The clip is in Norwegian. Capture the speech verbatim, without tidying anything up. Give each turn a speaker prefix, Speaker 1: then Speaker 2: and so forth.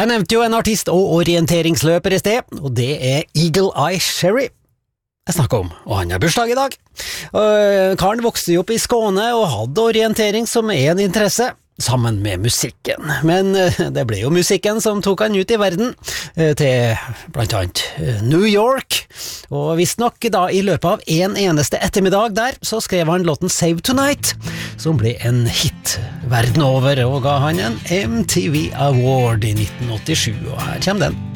Speaker 1: Jeg nevnte jo en artist og orienteringsløper i sted, og det er Eagle Eye Cherry jeg snakker om, og han har bursdag i dag. Uh, Karen vokste jo opp i Skåne og hadde orientering som en interesse, sammen med musikken. Men uh, det ble jo musikken som tok han ut i verden, uh, til blant annet uh, New York, og visst nok da i løpet av en eneste ettermiddag der, så skrev han låten Save Tonight, som ble en hit verden over, og ga han en M T V Award i nitten åttisju, og her kommer den.